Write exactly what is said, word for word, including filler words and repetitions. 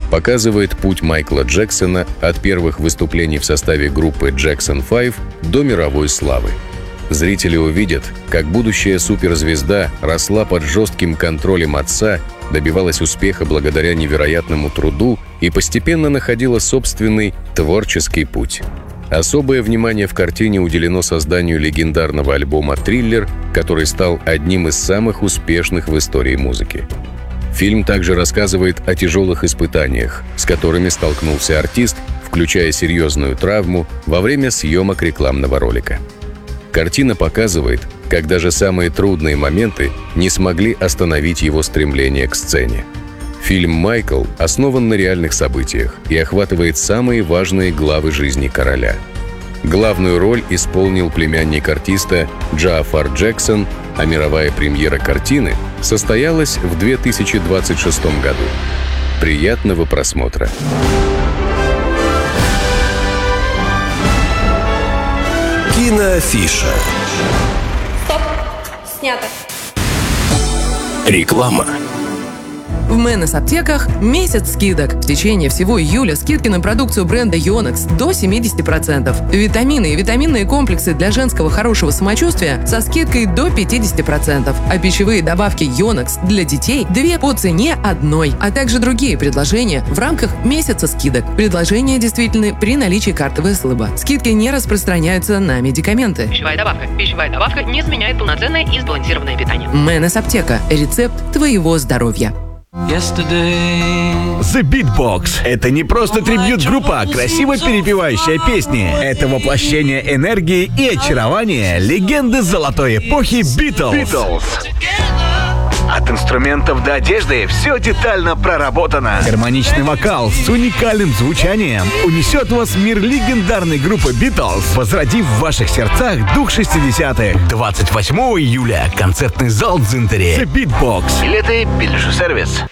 показывает путь Майкла Джексона от первых выступлений в составе группы Jackson пять до мировой славы. Зрители увидят, как будущая суперзвезда росла под жестким контролем отца, добивалась успеха благодаря невероятному труду и постепенно находила собственный творческий путь. Особое внимание в картине уделено созданию легендарного альбома «Триллер», который стал одним из самых успешных в истории музыки. Фильм также рассказывает о тяжелых испытаниях, с которыми столкнулся артист, включая серьезную травму во время съемок рекламного ролика. Картина показывает, как даже самые трудные моменты не смогли остановить его стремление к сцене. Фильм «Майкл» основан на реальных событиях и охватывает самые важные главы жизни короля. Главную роль исполнил племянник артиста Джаафар Джексон, а мировая премьера картины состоялась в две тысячи двадцать шестом году. Приятного просмотра! Киноафиша. Стоп! Снято. Реклама. В Мэнес аптеках месяц скидок. В течение всего июля скидки на продукцию бренда Yonex до семьдесят процентов. Витамины и витаминные комплексы для женского хорошего самочувствия со скидкой до пятьдесят процентов. А пищевые добавки Yonex для детей две по цене одной. А также другие предложения в рамках месяца скидок. Предложения действительны при наличии карты ВСЛБ. Скидки не распространяются на медикаменты. Пищевая добавка. Пищевая добавка не заменяет полноценное и сбалансированное питание. Мэнес аптека. Рецепт твоего здоровья. The Beatbox – это не просто трибьют-группа, красиво перепевающая песни. Это воплощение энергии и очарования легенды золотой эпохи Beatles. От инструментов до одежды все детально проработано. Гармоничный вокал с уникальным звучанием унесет вас в мир легендарной группы Beatles, возродив в ваших сердцах дух шестидесятых. двадцать восьмого июля концертный зал Дзинтери. The Beatbox. Билеты, билежный сервис.